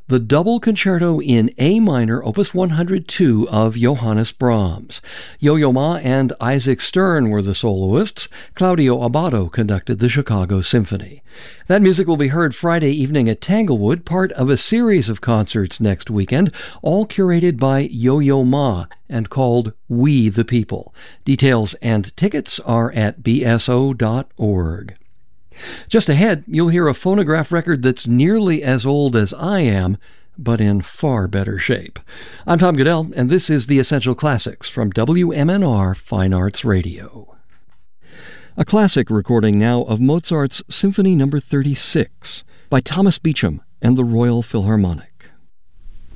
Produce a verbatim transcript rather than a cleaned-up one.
the double concerto in A minor, opus one hundred two of Johannes Brahms. Yo-Yo Ma and Isaac Stern were the soloists. Claudio Abbado conducted the Chicago Symphony. That music will be heard Friday evening at Tanglewood, part of a series of concerts next weekend, all curated by Yo-Yo Ma and called We the People. Details and tickets are at b s o dot org. Just ahead, you'll hear a phonograph record that's nearly as old as I am, but in far better shape. I'm Tom Goodell, and this is The Essential Classics from W M N R Fine Arts Radio. A classic recording now of Mozart's Symphony Number thirty-six by Thomas Beecham and the Royal Philharmonic.